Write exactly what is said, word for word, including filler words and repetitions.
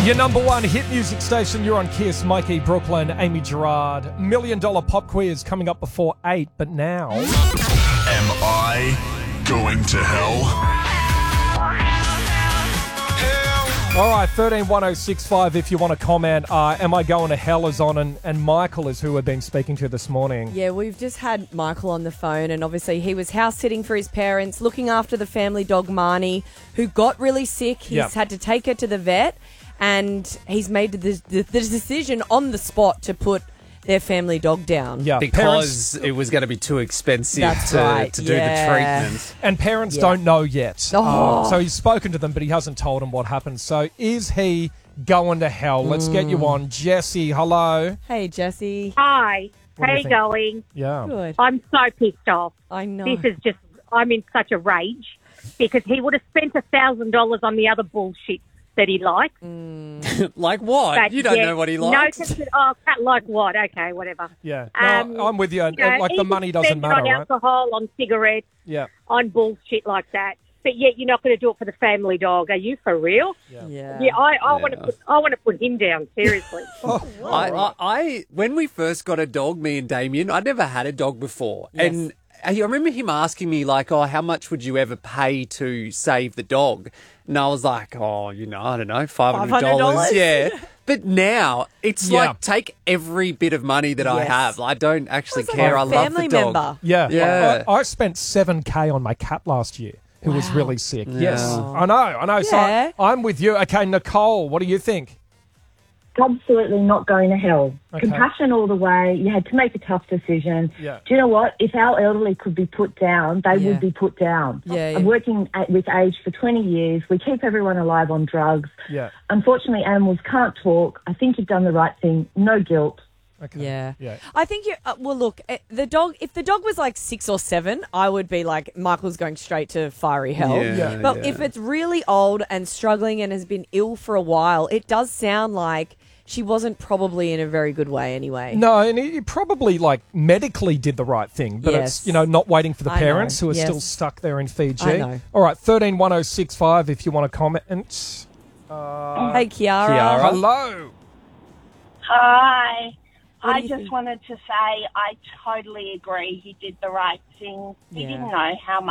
Your number one hit music station, you're on Kiss. Mikey, Brooklyn, Amy Gerard. Million dollar pop quiz coming up before eight, but now... Am I going to hell? All right, thirteen one oh six five if you want to comment. Uh, Am I Going to Hell is on, and, and Michael is who we've been speaking to this morning. Yeah, we've just had Michael on the phone, and obviously he was house sitting for his parents, looking after the family dog Marnie, who got really sick. He's Yep. had to take her to the vet, and he's made the, the, the decision on the spot to put their family dog down. Yeah, Because parents, it was going to be too expensive That's to, right, to do yeah. the treatment. and parents Yeah. don't know yet. Oh. Uh, so he's spoken to them, but he hasn't told them what happened. So is he going to hell? Let's get you on. Jesse, hello. Hey, Jesse. Hi, What do how you you think? going? Yeah. Good. I'm so pissed off. I know. This is just, I'm in such a rage because he would have spent a thousand dollars on the other bullshit that he likes. Like what? But you don't yeah, know what he no likes. consi- oh, cat like what? Okay, whatever. Yeah. No, Um, I'm with you. You know, like he the would money spend doesn't it matter, on right? alcohol, on cigarettes, Yeah. on bullshit like that. But yet you're not going to do it for the family dog. Are you for real? yeah. Yeah, I, I want to put, I want to put him down seriously. Oh, I, I, I, when we first got a dog, me and Damien, I'd never had a dog before. Yes. And I remember him asking me, like, oh, how much would you ever pay to save the dog? And I was like, oh, you know, I don't know, five hundred dollars. five hundred dollars? Yeah. But now it's Yeah. like, take every bit of money that I Yes. have. I don't actually It's like care. a I love the family dog. member. Yeah. Yeah. I, I spent seven K on my cat last year, who was Wow. really sick. Yes. Yeah. I know, I know. So Yeah. I, I'm with you. Okay, Nicole, what do you think? Absolutely not going to hell. Okay. Compassion all the way. You had to make a tough decision. Yeah. Do you know what? If our elderly could be put down, they Yeah. would be put down. Yeah, yeah. I'm working at, with age for twenty years. We keep everyone alive on drugs. Yeah. Unfortunately, animals can't talk. I think you've done the right thing. No guilt. Okay. Yeah. Yeah. I think you, uh, well, look, eh, the dog, if the dog was like six or seven, I would be like, Michael's going straight to fiery hell. Yeah, Yeah. But yeah. if it's really old and struggling and has been ill for a while, it does sound like she wasn't probably in a very good way anyway. No, and he probably like medically did the right thing, but Yes. it's, you know, not waiting for the I know, parents who are yes. still stuck there in Fiji. I know. All right, thirteen one oh six five if you want to comment. Uh, Hey, Kiara. Kiara. hello. Hi. What do I you just think? wanted to say I totally agree. He did the right thing. He Yeah. didn't know how much